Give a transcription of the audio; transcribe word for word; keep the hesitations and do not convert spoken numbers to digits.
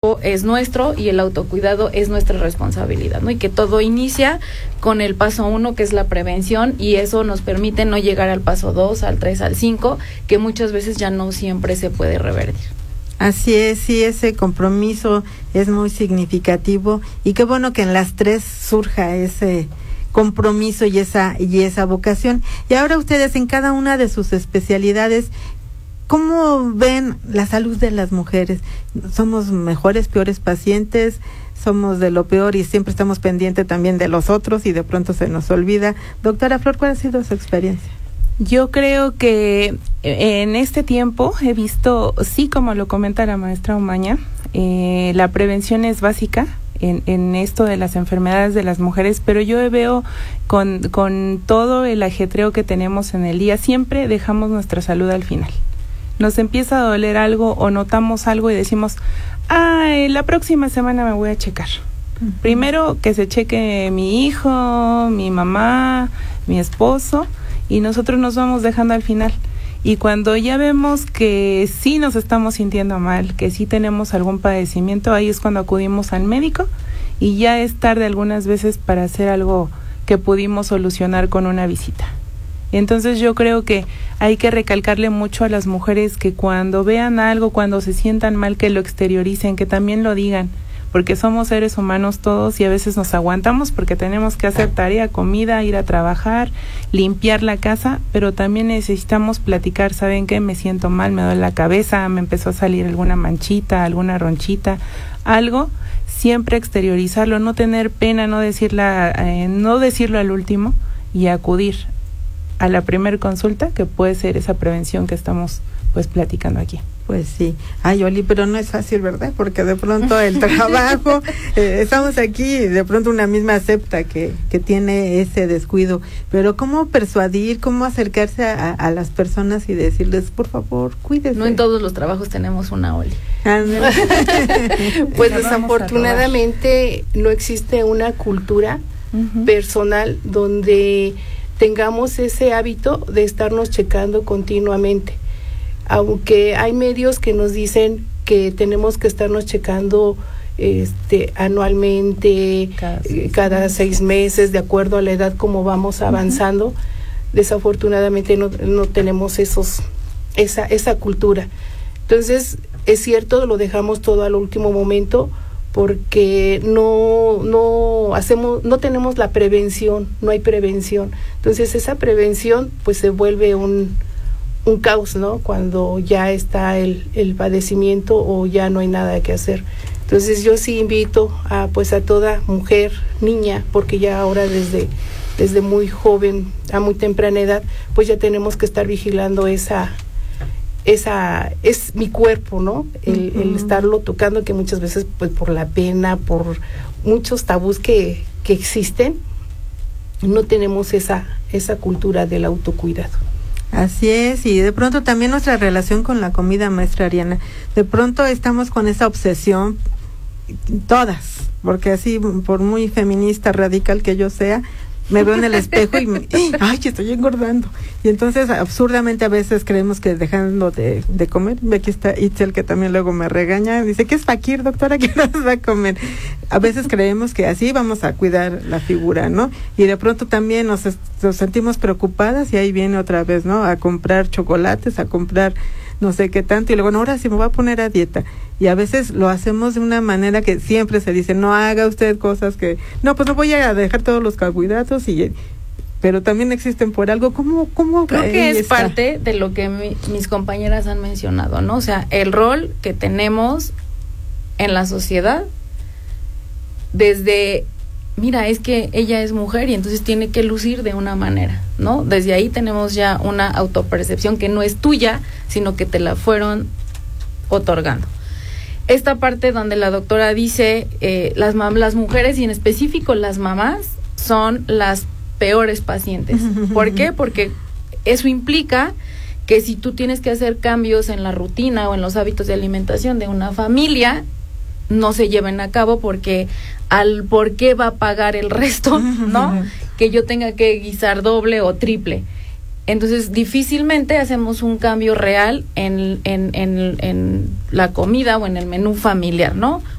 cuerpo es nuestro y el autocuidado es nuestra responsabilidad, ¿no? Y que todo inicia con el paso uno, que es la prevención, y eso nos permite no llegar al paso dos, al tres, al cinco, que muchas veces ya no siempre se puede revertir. Así es, sí, ese compromiso es muy significativo y qué bueno que en las tres surja ese compromiso y esa y esa vocación. Y ahora ustedes en cada una de sus especialidades, ¿cómo ven la salud de las mujeres? ¿Somos mejores, peores pacientes? ¿Somos de lo peor y siempre estamos pendientes también de los otros y de pronto se nos olvida? Doctora Flor, ¿cuál ha sido su experiencia? Yo creo que en este tiempo he visto, sí, como lo comenta la maestra Umaña, eh, la prevención es básica en, en esto de las enfermedades de las mujeres, pero yo veo con, con todo el ajetreo que tenemos en el día, siempre dejamos nuestra salud al final. Nos empieza a doler algo o notamos algo y decimos, ay, la próxima semana me voy a checar. Uh-huh. Primero que se cheque mi hijo, mi mamá, mi esposo, y nosotros nos vamos dejando al final. Y cuando ya vemos que sí nos estamos sintiendo mal, que sí tenemos algún padecimiento, ahí es cuando acudimos al médico y ya es tarde algunas veces para hacer algo que pudimos solucionar con una visita. Entonces yo creo que hay que recalcarle mucho a las mujeres que cuando vean algo, cuando se sientan mal, que lo exterioricen, que también lo digan, porque somos seres humanos todos y a veces nos aguantamos porque tenemos que hacer tarea, comida, ir a trabajar, limpiar la casa, pero también necesitamos platicar. ¿Saben qué? Me siento mal, me duele la cabeza, me empezó a salir alguna manchita, alguna ronchita, algo. Siempre exteriorizarlo, no tener pena, no decirla, eh, no decirlo al último y acudir a la primer consulta, que puede ser esa prevención que estamos pues platicando aquí. Pues sí. Ay, Oli, pero no es fácil, ¿verdad? Porque de pronto el trabajo, eh, estamos aquí y de pronto una misma acepta que, que tiene ese descuido. Pero ¿cómo persuadir, cómo acercarse a, a las personas y decirles, por favor, cuídense? No en todos los trabajos tenemos una Oli. Ah, no. Pues desafortunadamente no existe una cultura uh-huh. personal donde tengamos ese hábito de estarnos checando continuamente. Aunque hay medios que nos dicen que tenemos que estarnos checando este anualmente, cada seis, cada seis meses, de acuerdo a la edad como vamos avanzando, uh-huh. desafortunadamente no, no tenemos esos esa esa cultura. Entonces, es cierto, lo dejamos todo al último momento porque no no hacemos no tenemos la prevención, no hay prevención. Entonces, esa prevención pues se vuelve un un caos, ¿no? Cuando ya está el, el padecimiento o ya no hay nada que hacer. Entonces yo sí invito a pues a toda mujer, niña, porque ya ahora desde desde muy joven, a muy temprana edad, pues ya tenemos que estar vigilando esa esa es mi cuerpo, ¿no? El, uh-huh. el estarlo tocando, que muchas veces pues por la pena, por muchos tabús que que existen, no tenemos esa esa cultura del autocuidado. Así es, y de pronto también nuestra relación con la comida, maestra Ariana, de pronto estamos con esa obsesión, todas, porque así, por muy feminista radical que yo sea, me veo en el espejo y me, ¡ay, estoy engordando! Y entonces absurdamente a veces creemos que dejando de, de comer, aquí está Itzel que también luego me regaña, dice, ¿qué es fakir, doctora? ¿Qué nos va a comer? A veces creemos que así vamos a cuidar la figura, ¿no? Y de pronto también nos, nos sentimos preocupadas y ahí viene otra vez, ¿no? A comprar chocolates, a comprar no sé qué tanto, y luego, no, ahora sí me voy a poner a dieta. Y a veces lo hacemos de una manera que siempre se dice, no haga usted cosas que, no, pues no voy a dejar todos los carbohidratos, y pero también existen por algo. ¿Cómo? cómo Creo que es está? parte de lo que mi, mis compañeras han mencionado, ¿no? O sea, el rol que tenemos en la sociedad desde... Mira, es que ella es mujer y entonces tiene que lucir de una manera, ¿no? Desde ahí tenemos ya una autopercepción que no es tuya, sino que te la fueron otorgando. Esta parte donde la doctora dice, eh, las, mam- las mujeres y en específico las mamás son las peores pacientes. ¿Por qué? Porque eso implica que si tú tienes que hacer cambios en la rutina o en los hábitos de alimentación de una familia, no se lleven a cabo porque al por qué va a pagar el resto, ¿no? Que yo tenga que guisar doble o triple. Entonces, difícilmente hacemos un cambio real en, en, en, en la comida o en el menú familiar, ¿no?